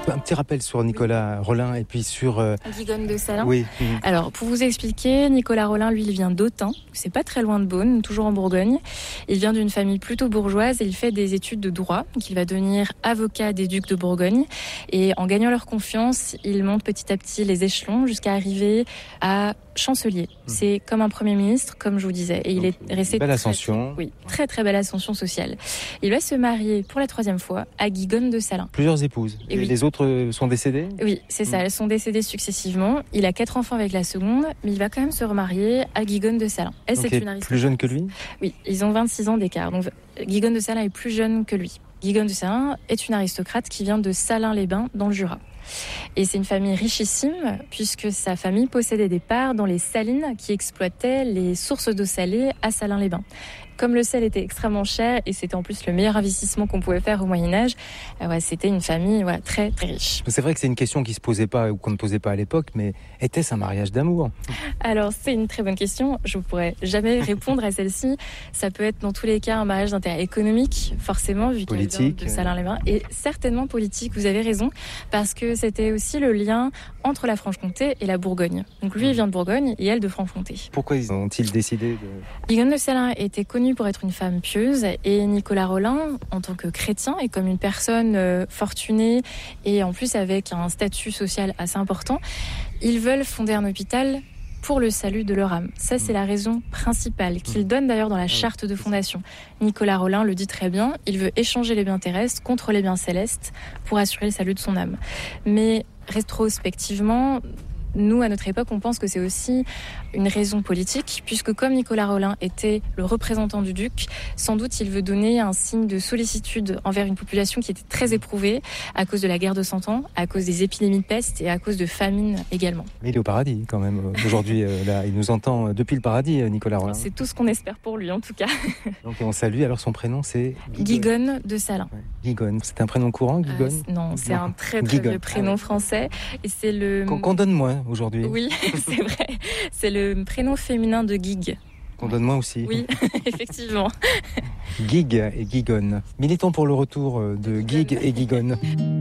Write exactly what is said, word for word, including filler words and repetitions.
Un petit rappel sur Nicolas oui. Rolin et puis sur... Euh... Guigonne de Salins. Oui. Alors, pour vous expliquer, Nicolas Rolin, lui, il vient d'Autun. C'est pas très loin de Beaune, toujours en Bourgogne. Il vient d'une famille plutôt bourgeoise et il fait des études de droit. Donc, il va devenir avocat des ducs de Bourgogne. Et en gagnant leur confiance, il monte petit à petit les échelons jusqu'à arriver à chancelier. Mmh. C'est comme un premier ministre, comme je vous disais. Et il Donc, est resté... Belle très, ascension. Très, oui, très très belle ascension sociale. Il va se marier pour la troisième fois à Guigonne de Salins. Plusieurs épouses. Et, et oui. Les autres sont décédées ? Oui, c'est ça. Elles sont décédées successivement. Il a quatre enfants avec la seconde, mais il va quand même se remarier à Guigonne de Salins. Elle, Donc, c'est une aristocrate. Plus jeune que lui ? Oui, ils ont vingt-six ans d'écart. Donc Guigonne de Salins est plus jeune que lui. Guigonne de Salins est une aristocrate qui vient de Salins-les-Bains, dans le Jura. Et c'est une famille richissime, puisque sa famille possédait des parts dans les salines qui exploitaient les sources d'eau salée à Salins-les-Bains. Comme le sel était extrêmement cher et c'était en plus le meilleur investissement qu'on pouvait faire au Moyen-Âge, euh, ouais, c'était une famille ouais, très très riche. C'est vrai que c'est une question qui se posait pas ou qu'on ne posait pas à l'époque, mais était-ce un mariage d'amour ? Alors c'est une très bonne question. Je ne pourrais jamais répondre à celle-ci. Ça peut être dans tous les cas un mariage d'intérêt économique, forcément, vu qu'elle vient de Salins-les-Bains, et certainement politique. Vous avez raison, parce que c'était aussi le lien entre la Franche-Comté et la Bourgogne. Donc lui, il vient de Bourgogne et elle de Franche-Comté. Pourquoi ont-ils décidé de... Guigonne de Salins était connue pour être une femme pieuse et Nicolas Rolin, en tant que chrétien et comme une personne euh, fortunée et en plus avec un statut social assez important, ils veulent fonder un hôpital pour le salut de leur âme. Ça, c'est la raison principale qu'ils donnent d'ailleurs dans la charte de fondation. Nicolas Rolin le dit très bien, il veut échanger les biens terrestres contre les biens célestes pour assurer le salut de son âme. Mais rétrospectivement, nous, à notre époque, on pense que c'est aussi une raison politique, puisque comme Nicolas Rolin était le représentant du duc, sans doute il veut donner un signe de sollicitude envers une population qui était très éprouvée à cause de la guerre de Cent Ans, à cause des épidémies de peste et à cause de famine également. Mais il est au paradis quand même. Aujourd'hui, là, il nous entend depuis le paradis, Nicolas Rolin. C'est tout ce qu'on espère pour lui, en tout cas. Donc on salue. Alors son prénom, c'est Guigonne de Salins. Ouais. Guigonne. C'est un prénom courant, Guigonne euh, Non, c'est non. un très très Guigonne. vieux prénom français. Et c'est le... Qu'on, qu'on donne moins aujourd'hui. Oui, c'est vrai. C'est le prénom féminin de Guigues. Qu'on donne moins aussi. Oui, effectivement. Guigues et Guigonne. Militons pour le retour de Guigues et Guigonne.